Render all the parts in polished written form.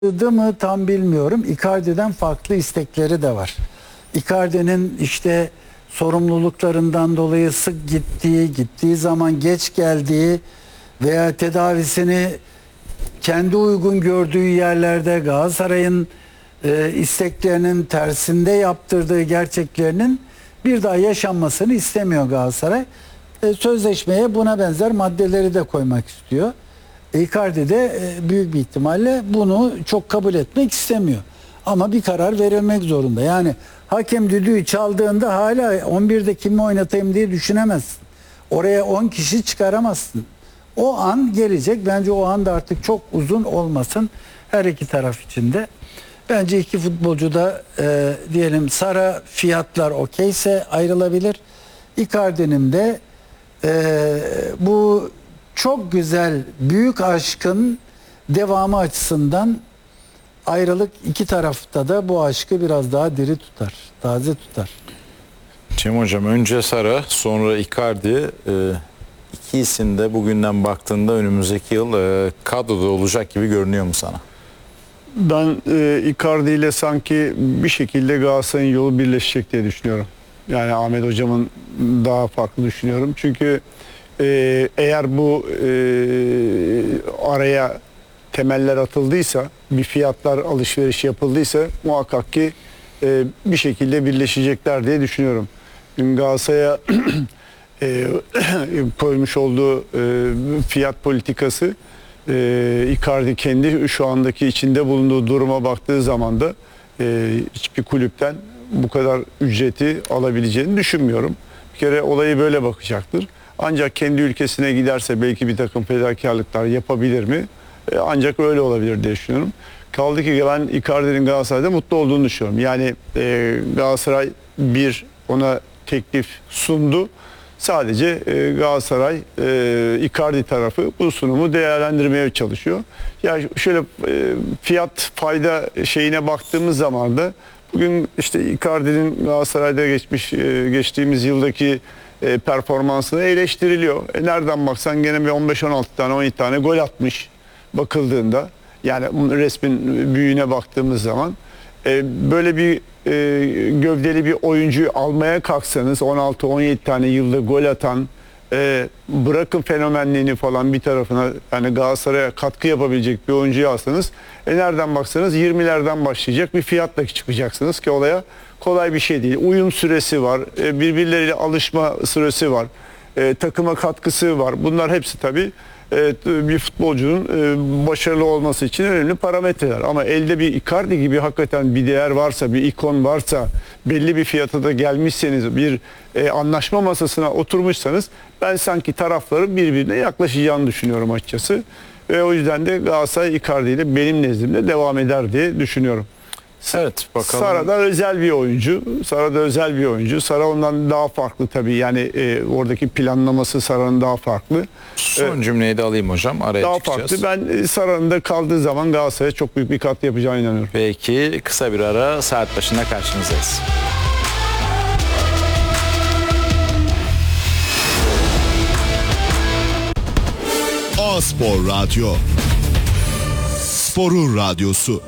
mı tam bilmiyorum. Icardi'den farklı istekleri de var. Icardi'nin işte sorumluluklarından dolayı sık gittiği zaman geç geldiği veya tedavisini kendi uygun gördüğü yerlerde Galatasaray'ın isteklerinin tersinde yaptırdığı gerçeklerinin bir daha yaşanmasını istemiyor Galatasaray. Sözleşmeye buna benzer maddeleri de koymak istiyor. Icardi de büyük bir ihtimalle bunu çok kabul etmek istemiyor. Ama bir karar verilmek zorunda. Yani hakem düdüğü çaldığında hala 11'de kimi oynatayım diye düşünemezsin. Oraya 10 kişi çıkaramazsın. O an gelecek. Bence o anda artık çok uzun olmasın her iki taraf için de. Bence iki futbolcu da diyelim Sara fiyatlar okeyse ayrılabilir. Icardi'nin de bu çok güzel büyük aşkın devamı açısından ayrılık iki tarafta da bu aşkı biraz daha diri tutar, taze tutar. Cem Hocam önce Sara sonra Icardi, iki isim de bugünden baktığında önümüzdeki yıl kadroda olacak gibi görünüyor mu sana? Ben Icardi ile sanki bir şekilde Galatasaray'ın yolu birleşecek diye düşünüyorum. Yani Ahmet Hocam'ın daha farklı düşünüyorum. Çünkü eğer bu araya temeller atıldıysa, bir fiyatlar alışveriş yapıldıysa muhakkak ki bir şekilde birleşecekler diye düşünüyorum. Galatasaray'a koymuş olduğu fiyat politikası, Icardi kendi şu andaki içinde bulunduğu duruma baktığı zaman da hiçbir kulüpten bu kadar ücreti alabileceğini düşünmüyorum. Bir kere olayı böyle bakacaktır. Ancak kendi ülkesine giderse belki bir takım fedakarlıklar yapabilir mi? Ancak öyle olabilir diye düşünüyorum. Kaldı ki ben Icardi'nin Galatasaray'da mutlu olduğunu düşünüyorum. Yani Galatasaray ona teklif sundu. Sadece Galatasaray, Icardi tarafı bu sunumu değerlendirmeye çalışıyor. Yani şöyle fiyat fayda şeyine baktığımız zaman da bugün işte Icardi'nin Galatasaray'da geçtiğimiz yıldaki performansını eleştiriliyor. Nereden baksan gene bir 15-16 tane 17 tane gol atmış bakıldığında. Yani resmin büyüğüne baktığımız zaman böyle bir gövdeli bir oyuncuyu almaya kalksanız 16-17 tane yılda gol atan, bırakın fenomenliğini falan bir tarafına, yani Galatasaray'a katkı yapabilecek bir oyuncuyu alsanız nereden baksanız 20'lerden başlayacak bir fiyatla çıkacaksınız ki olaya kolay bir şey değil. Uyum süresi var, birbirleriyle alışma süresi var, takıma katkısı var. Bunlar hepsi tabii bir futbolcunun başarılı olması için önemli parametreler. Ama elde bir Icardi gibi hakikaten bir değer varsa, bir ikon varsa, belli bir fiyata da gelmişseniz, bir anlaşma masasına oturmuşsanız ben sanki tarafların birbirine yaklaşacağını düşünüyorum açıkçası. Ve o yüzden de Galatasaray Icardi ile benim nezdimde devam eder diye düşünüyorum. Evet, bakalım. Sara da özel bir oyuncu. Sara ondan daha farklı tabii. Yani oradaki planlaması Sara'nın daha farklı. Son cümleyi de alayım hocam. Araya daha çıkacağız. farklı. Ben Sara'nın da kaldığı zaman Galatasaray'a çok büyük bir katkı yapacağına inanıyorum. Peki kısa bir ara, saat başında karşınızdayız. A-Spor Radyo, Spor'un radyosu.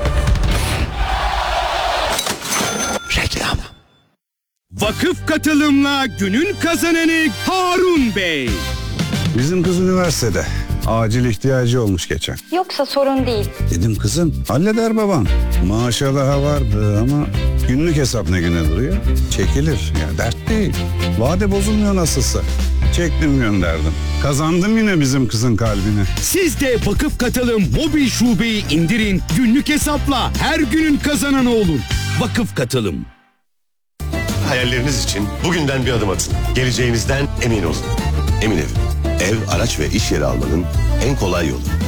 Reklam. Vakıf katılımla günün kazananı Harun Bey. Bizim kız üniversitede. Acil ihtiyacı olmuş geçen. Yoksa sorun değil. Dedim kızım halleder baban. Maaşa daha vardı ama günlük hesap ne güne duruyor? Çekilir. Ya dert değil. Vade bozulmuyor nasılsa. Çektim gönderdim. Kazandım yine bizim kızın kalbini. Siz de Vakıf Katılım mobil şubeyi indirin. Günlük hesapla her günün kazananı olun. Vakıf Katılım. Hayalleriniz için bugünden bir adım atın. Geleceğinizden emin olun. Emin Ev. Ev, araç ve iş yeri almanın en kolay yolu.